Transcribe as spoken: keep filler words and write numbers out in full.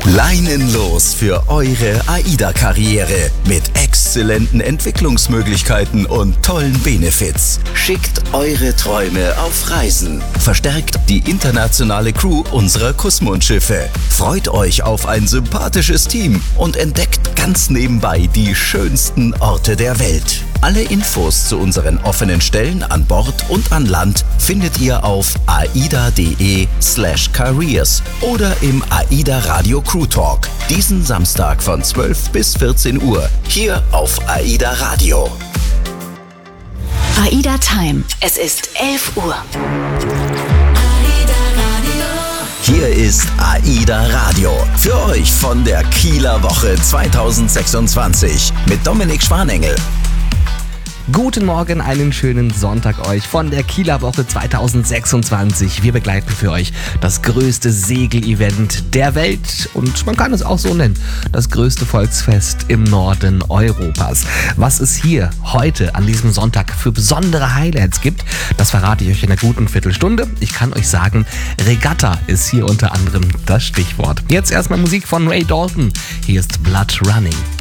Leinenlos für eure AIDA-Karriere mit exzellenten Entwicklungsmöglichkeiten und tollen Benefits. Schickt eure Träume auf Reisen. Verstärkt die internationale Crew unserer Kussmundschiffe. Freut euch auf ein sympathisches Team und entdeckt ganz nebenbei die schönsten Orte der Welt. Alle Infos zu unseren offenen Stellen an Bord und an Land findet ihr auf aida.de slash careers oder im AIDA Radio Crew Talk. Diesen Samstag von zwölf bis vierzehn Uhr hier auf AIDA Radio. AIDA Time. Es ist elf Uhr. Hier ist AIDA Radio. Für euch von der Kieler Woche zwanzig sechsundzwanzig mit Dominik Schwanengel. Guten Morgen, einen schönen Sonntag euch von der Kieler Woche zwanzig sechsundzwanzig. Wir begleiten für euch das größte Segelevent der Welt und man kann es auch so nennen, das größte Volksfest im Norden Europas. Was es hier heute an diesem Sonntag für besondere Highlights gibt, das verrate ich euch in einer guten Viertelstunde. Ich kann euch sagen, Regatta ist hier unter anderem das Stichwort. Jetzt erstmal Musik von Ray Dalton. Hier ist Blood Running.